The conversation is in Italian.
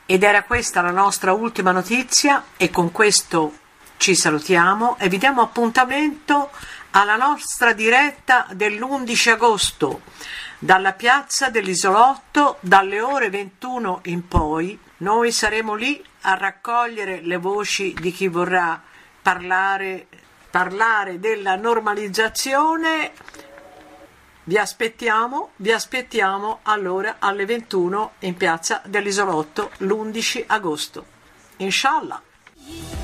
Ed era questa la nostra ultima notizia e con questo ci salutiamo e vi diamo appuntamento alla nostra diretta dell'11 agosto dalla piazza dell'Isolotto dalle ore 21 in poi. Noi saremo lì a raccogliere le voci di chi vorrà parlare della normalizzazione. Vi aspettiamo allora alle 21 in piazza dell'Isolotto l'11 agosto. Inshallah.